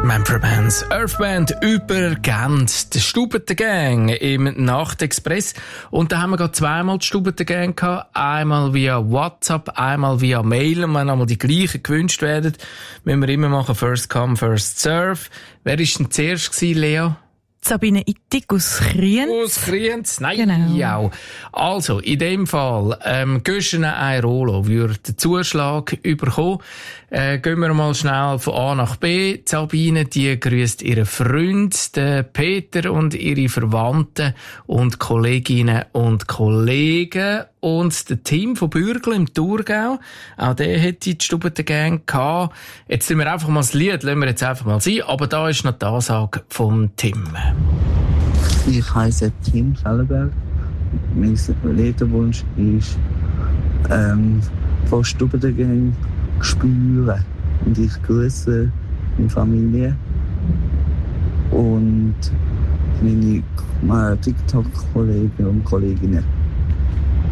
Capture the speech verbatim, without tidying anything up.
Mumford Bands, Earthband über Gent, die Stubeten-Gang im Nachtexpress. Und da haben wir gerade zweimal die Stubeten-Gang gehabt. Einmal via WhatsApp, einmal via Mail. Und wenn einmal die gleichen gewünscht werden, müssen wir immer machen First Come, First Serve. Wer war denn zuerst gewesen, Lea? Sabine Ittig aus Kriens. Aus Kriens? Nein, genau. Ja. Also, in dem Fall, ähm, Göschene Airolo würde den Zuschlag überkommen. Äh, gehen wir mal schnell von A nach B. Sabine, die grüßt ihren Freund, den Peter, und ihre Verwandten und Kolleginnen und Kollegen. Und das Team von Bürgel im Thurgau, auch der hätte die Stubeten-Gang gehabt. Jetzt tun wir einfach mal das Lied, lassen wir jetzt einfach mal sein. Aber da ist noch die Ansage vom Tim. Ich heiße Tim Schellenberg. Mein Lebenswunsch ist, ähm, von Stubeten-Gang spüren. Und ich grüße meine Familie und meine TikTok-Kollegen und Kolleginnen.